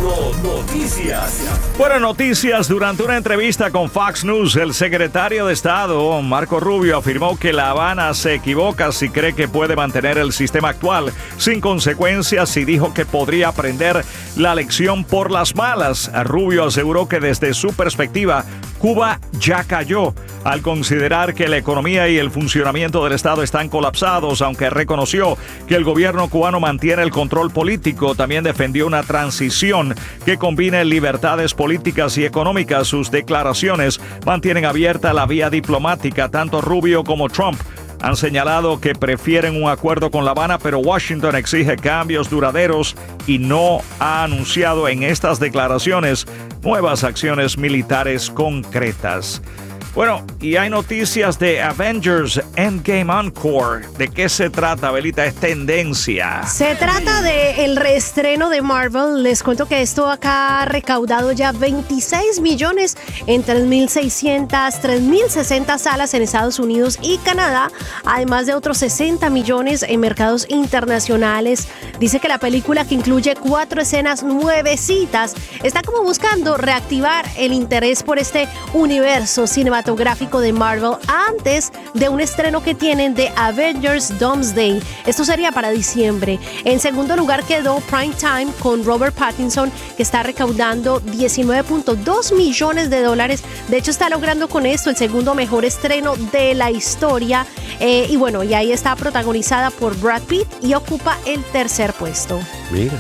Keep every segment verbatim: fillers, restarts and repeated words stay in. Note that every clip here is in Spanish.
No, noticias. Buenas noticias. Durante una entrevista con Fox News, el secretario de Estado, Marco Rubio, afirmó que La Habana se equivoca si cree que puede mantener el sistema actual sin consecuencias y dijo que podría aprender la lección por las malas. Rubio aseguró que desde su perspectiva, Cuba ya cayó al considerar que la economía y el funcionamiento del Estado están colapsados, aunque reconoció que el gobierno cubano mantiene el control político. También defendió una transición que combine libertades políticas y económicas. Sus declaraciones mantienen abierta la vía diplomática. Tanto Rubio como Trump han señalado que prefieren un acuerdo con La Habana, pero Washington exige cambios duraderos y no ha anunciado en estas declaraciones nuevas acciones militares concretas. Bueno, y hay noticias de Avengers Endgame Encore. ¿De qué se trata, Belita? Es tendencia. Se trata del reestreno de Marvel. Les cuento que esto acá ha recaudado ya veintiséis millones en tres mil seiscientas, tres mil sesenta salas en Estados Unidos y Canadá, además de otros sesenta millones en mercados internacionales. Dice que la película, que incluye cuatro escenas nuevecitas, está como buscando reactivar el interés por este universo cinematográfico de Marvel antes de un estreno que tienen de Avengers Doomsday. Esto sería para diciembre. En segundo lugar quedó Prime Time con Robert Pattinson, que está recaudando diecinueve punto dos millones de dólares. De hecho, está logrando con esto el segundo mejor estreno de la historia. Eh, y bueno, y ahí está protagonizada por Brad Pitt y ocupa el tercer puesto. Mira.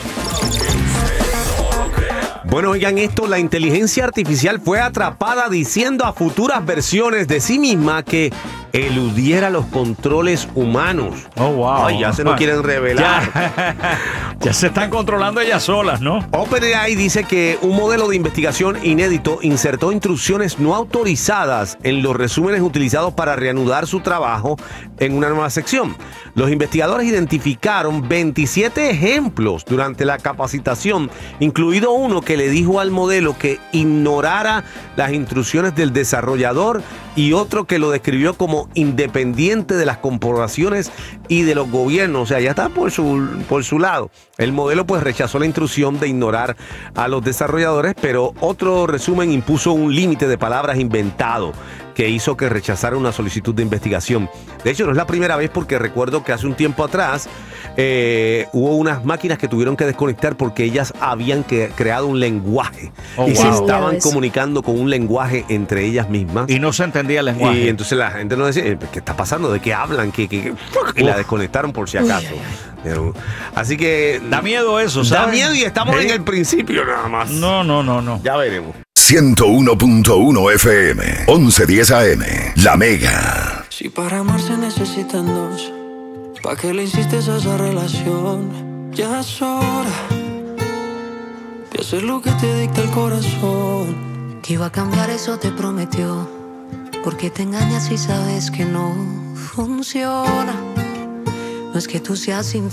Bueno, oigan esto, la inteligencia artificial fue atrapada diciendo a futuras versiones de sí misma que eludiera los controles humanos. Oh, wow. Ay, ya se nos quieren revelar. Ya, ya se están controlando ellas solas, ¿no? OpenAI dice que un modelo de investigación inédito insertó instrucciones no autorizadas en los resúmenes utilizados para reanudar su trabajo en una nueva sección. Los investigadores identificaron veintisiete ejemplos durante la capacitación, incluido uno que le dijo al modelo que ignorara las instrucciones del desarrollador y otro que lo describió como independiente de las corporaciones y de los gobiernos. O sea, ya está por su, por su lado. El modelo pues rechazó la instrucción de ignorar a los desarrolladores, pero otro resumen impuso un límite de palabras inventado que hizo que rechazara una solicitud de investigación. De hecho, no es la primera vez, porque recuerdo que hace un tiempo atrás eh, hubo unas máquinas que tuvieron que desconectar porque ellas habían que, creado un lenguaje oh, y wow. se estaban comunicando con un lenguaje entre ellas mismas. Y no se entendía el lenguaje. Y entonces la gente no decía, ¿qué está pasando? ¿De qué hablan? ¿Qué, qué, qué? Y la desconectaron por si acaso. Uy, así que... Da miedo eso, ¿sabes? Da miedo, y estamos ¿Sí? en el principio nada más. No, no, no, no. Ya veremos. ciento uno punto uno F M, once diez A M, La Mega. Si para amar se necesitan dos, ¿pa' qué le insistes a esa relación? Ya es hora de hacer lo que te dicta el corazón. Que iba a cambiar, eso te prometió. Porque te engañas si sabes que no funciona. No es que tú seas infiel.